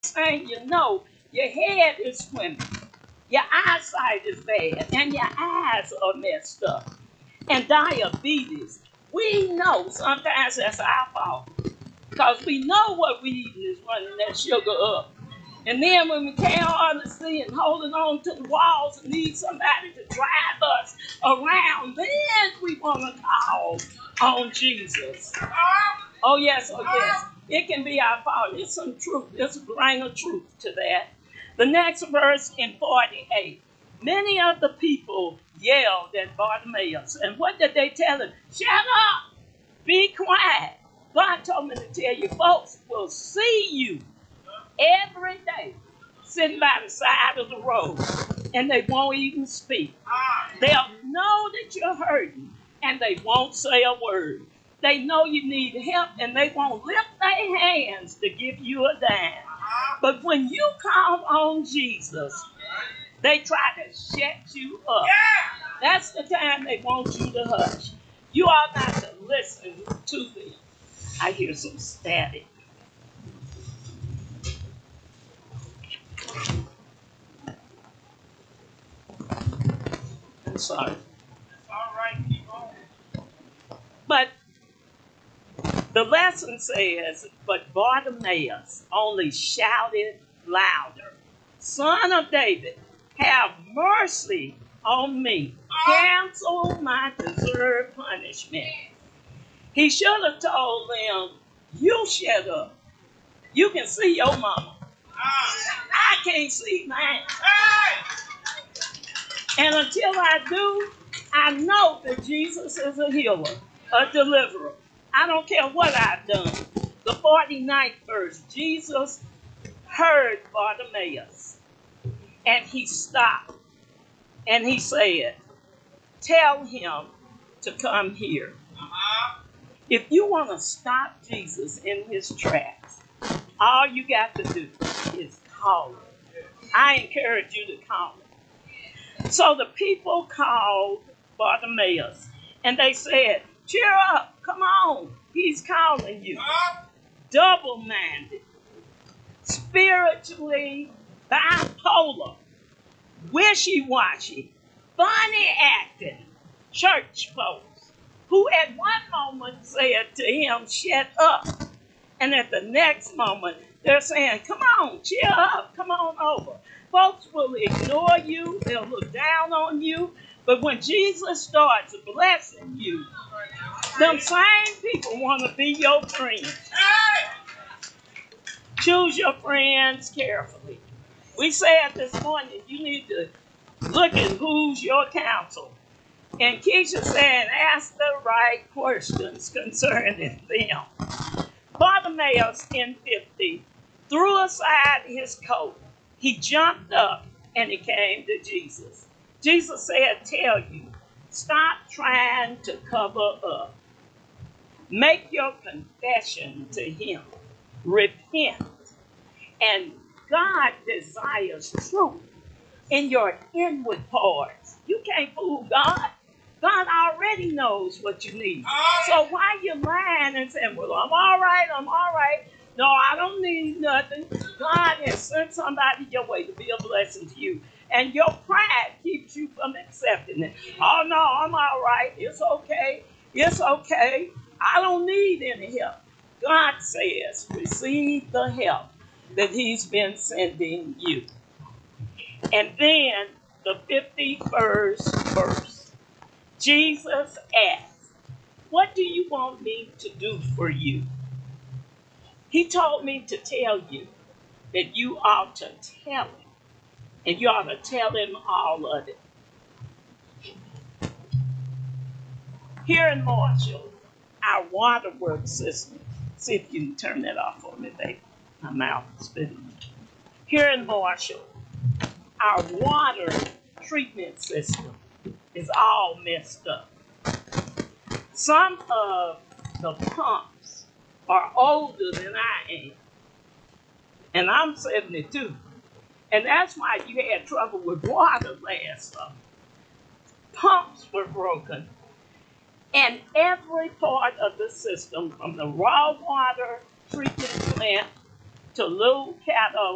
thing you know, your head is swimming, your eyesight is bad, and your eyes are messed up. And diabetes, we know sometimes that's our fault because we know what we eating is running that sugar up. And then when we can't hardly see and holding on to the walls and need somebody to drive us around, then we want to call on Jesus. Oh yes, oh yes. It can be our fault. It's some truth. There's a grain of truth to that. The next verse in 48. Many of the people yelled at Bartimaeus. And what did they tell him? Shut up! Be quiet. God told me to tell you, folks will see you every day sitting by the side of the road and they won't even speak. They'll know that you're hurting and they won't say a word. They know you need help and they won't lift their hands to give you a dime. But when you call on Jesus, they try to shut you up. That's the time they want you to hush. You ought not to listen to them. I hear some static. I'm sorry. All right, keep on. But the lesson says, but Bartimaeus only shouted louder, Son of David, have mercy on me. Cancel my deserved punishment. He should have told them, you shut up. You can see your mama. I can't see mine. And until I do, I know that Jesus is a healer, a deliverer. I don't care what I've done. The 49th verse, Jesus heard Bartimaeus and he stopped and he said, tell him to come here. If you want to stop Jesus in his tracks, all you got to do is call him. I encourage you to call him. So the people called Bartimaeus and they said, cheer up, come on, he's calling you. Double-minded, spiritually bipolar, wishy-washy, funny acting church folks who at one moment said to him, shut up. And at the next moment, they're saying, come on, cheer up, come on over. Folks will ignore you, they'll look down on you, but when Jesus starts blessing you, them same people want to be your friends. Choose your friends carefully. We said this morning, you need to look at who's your counsel. And Keisha said, ask the right questions concerning them. Bartimaeus in 50 threw aside his coat. He jumped up and he came to Jesus. Jesus said, tell you, stop trying to cover up. Make your confession to him. Repent. And God desires truth in your inward parts. You can't fool God. God already knows what you need. So why you lying and saying, well, I'm all right, I'm all right. No, I don't need nothing. God has sent somebody your way to be a blessing to you. And your pride keeps you from accepting it. Oh, no, I'm all right. It's okay. It's okay. I don't need any help. God says, receive the help that he's been sending you. And then the 51st verse, Jesus asked, what do you want me to do for you? He told me to tell you that you ought to tell him, and you ought to tell him all of it. Here in Marshall, our waterworks system, see if you can turn that off for me, baby. My mouth is spinning. Here in Marshall, our water treatment system is all messed up. Some of the pumps are older than I am, and I'm 72. And that's why you had trouble with water last summer. Pumps were broken, and every part of the system, from the raw water treatment plant to Little Caddo